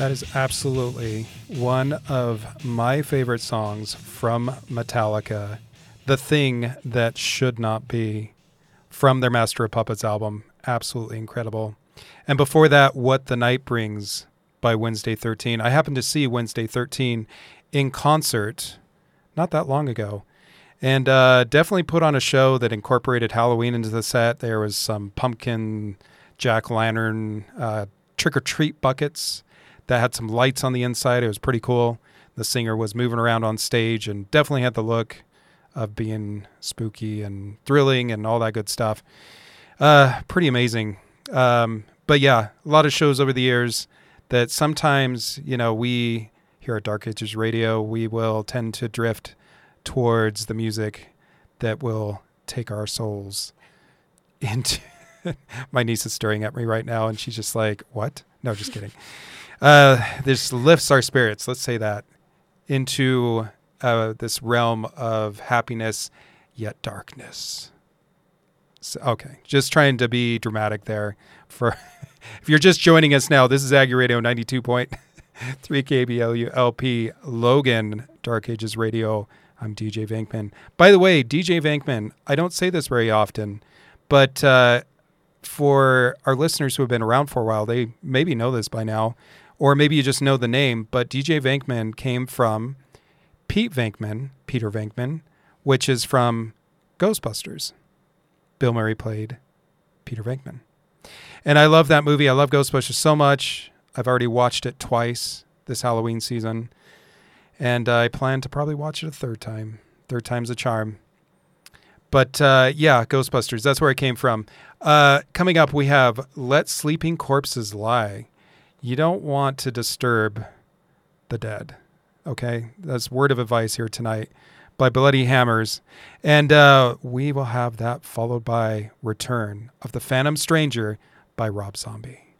That is absolutely one of my favorite songs from Metallica. The Thing That Should Not Be from their Master of Puppets album. Absolutely incredible. And before that, What the Night Brings by Wednesday 13. I happened to see Wednesday 13 in concert not that long ago. And definitely put on a show that incorporated Halloween into the set. There was some pumpkin, jack-o'-lantern, trick-or-treat buckets that had some lights on the inside. It was pretty cool. The singer was moving around on stage and definitely had the look of being spooky and thrilling and all that good stuff. Pretty amazing. But yeah, a lot of shows over the years that sometimes, we here at Dark Ages Radio, we will tend to drift towards the music that will take our souls into... My niece is staring at me right now, and she's just like, what? No, just kidding. This lifts our spirits, let's say that, into this realm of happiness, yet darkness. So, okay, just trying to be dramatic there. For if you're just joining us now, this is Aggie Radio 92.3 KBLU LP Logan, Dark Ages Radio. I'm DJ Venkman. By the way, DJ Venkman, I don't say this very often, but for our listeners who have been around for a while, they maybe know this by now, or maybe you just know the name, but DJ Venkman came from Peter Venkman, which is from Ghostbusters. Bill Murray played Peter Venkman. And I love that movie. I love Ghostbusters so much. I've already watched it twice this Halloween season. And I plan to probably watch it a third time. Third time's a charm. But yeah, Ghostbusters, that's where it came from. Coming up, we have Let Sleeping Corpses Lie. You don't want to disturb the dead. Okay? That's word of advice here tonight by Bloody Hammers. And we will have that followed by Return of the Phantom Stranger by Rob Zombie.